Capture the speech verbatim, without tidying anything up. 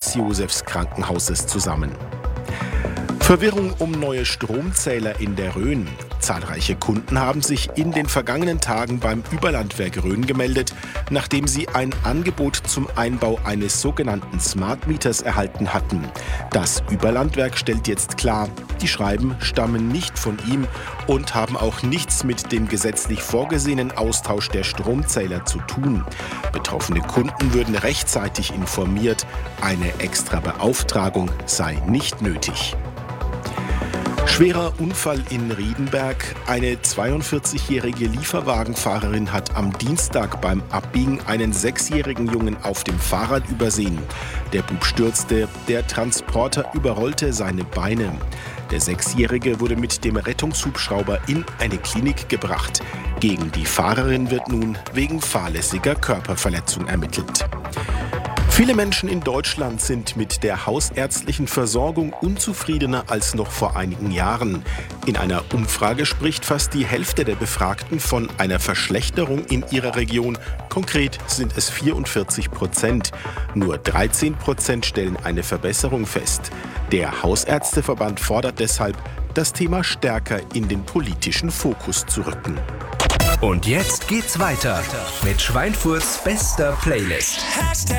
Franz-Josefs Krankenhauses zusammen. Verwirrung um neue Stromzähler in der Rhön. Zahlreiche Kunden haben sich in den vergangenen Tagen beim Überlandwerk Rhön gemeldet, nachdem sie ein Angebot zum Einbau eines sogenannten Smart Meters erhalten hatten. Das Überlandwerk stellt jetzt klar, die Schreiben stammen nicht von ihm und haben auch nichts mit dem gesetzlich vorgesehenen Austausch der Stromzähler zu tun. Betroffene Kunden würden rechtzeitig informiert, eine extra Beauftragung sei nicht nötig. Schwerer Unfall in Riedenberg. Eine zweiundvierzigjährige Lieferwagenfahrerin hat am Dienstag beim Abbiegen einen sechsjährigen Jungen auf dem Fahrrad übersehen. Der Bub stürzte, der Transporter überrollte seine Beine. Der Sechsjährige wurde mit dem Rettungshubschrauber in eine Klinik gebracht. Gegen die Fahrerin wird nun wegen fahrlässiger Körperverletzung ermittelt. Viele Menschen in Deutschland sind mit der hausärztlichen Versorgung unzufriedener als noch vor einigen Jahren. In einer Umfrage spricht fast die Hälfte der Befragten von einer Verschlechterung in ihrer Region. Konkret sind es vierundvierzig Prozent. Nur dreizehn Prozent stellen eine Verbesserung fest. Der Hausärzteverband fordert deshalb, das Thema stärker in den politischen Fokus zu rücken. Und jetzt geht's weiter mit Schweinfurts bester Playlist.